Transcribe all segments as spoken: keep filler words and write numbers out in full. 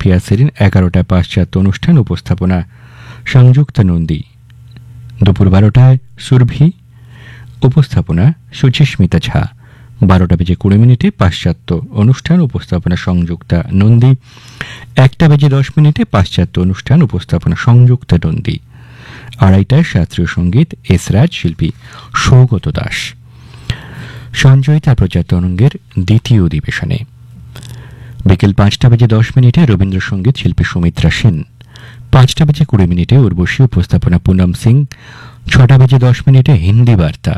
শিল্পী আসেরিন। এগারোটা পাশ্চাত্য অনুষ্ঠান উপস্থাপনা সংযুক্ত নন্দী। দুপুর বারোটায় সুরভি, উপস্থাপনা সুচিস্মিতা ঝা। বারোটা বেজে কুড়ি মিনিটে পাশ্চাত্য অনুষ্ঠান উপস্থাপনা সংযুক্তা নন্দী। একটা বেজে দশ মিনিটে পাশ্চাত্য অনুষ্ঠান উপস্থাপনা সংযুক্তা নন্দী। আড়াইটায় শাস্ত্রীয় সঙ্গীত, এসরাজ, শিল্পী সৌগত দাস। সঞ্জয়িতা প্রচার তরঙ্গের দ্বিতীয় অধিবেশনে বিকেল পাঁচটা বেজে দশ মিনিটে রবীন্দ্রসঙ্গীত, শিল্পী সুমিত্রা সেন। পাঁচটা বেজে কুড়ি মিনিটে উর্বশী, উপস্থাপনা পুনম সিং। ছটা বেজে দশ মিনিটে হিন্দি বার্তা,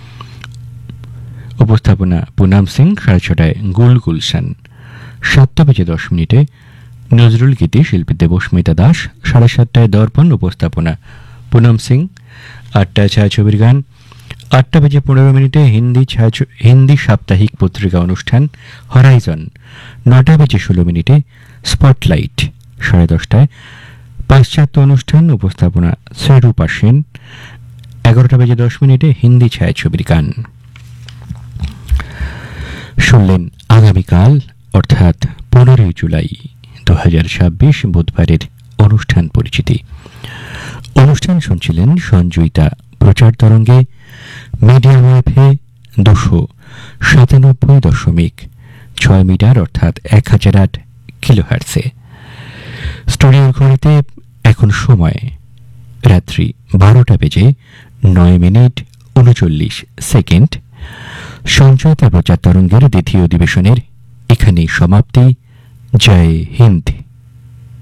উপস্থাপনা পুনম সিং। সাড়ে ছটায় গুল গুলশান। সাতটা বেজে দশ মিনিটে নজরুল গীতি, শিল্পী দেবস্মিতা দাস। সাড়ে সাতটায় দর্পণ, উপস্থাপনা পুনম সিং। আটটায় ছায়াছবির গান। আটটা বেজে পনেরো মিনিটে হিন্দি ছায়াছ- হিন্দি সাপ্তাহিক পত্রিকা অনুষ্ঠান হরাইজন। নটা বেজে ষোলো মিনিটে স্পটলাইট। সাড়ে দশটায় পাশ্চাত্য অনুষ্ঠান, উপস্থাপনা শ্রীরূপা সেন। এগারোটা বেজে দশ মিনিটে হিন্দি ছায়াছবির গান। শুনলেন আগামীকাল অর্থাৎ পনেরোই জুলাই দু হাজার ছাব্বিশ বুধবারের অনুষ্ঠান পরিচিতি। অনুষ্ঠান শুনছিলেন সঞ্জয়িতা প্রচার তরঙ্গে মিডিয়াম ওয়েভে দুশো সাতানব্বই দশমিক ছয় মিটার অর্থাৎ এক হাজার আট কিলো হার্টসে। স্টুডিওর ঘড়িতে এখন সময় রাত্রি বারোটা বেজে নয় মিনিট উনচল্লিশ সেকেন্ড। সঞ্চয়িতা প্রচার তরঙ্গের দ্বিতীয় অধিবেশনের এখানেই সমাপ্তি। জয় হিন্দ।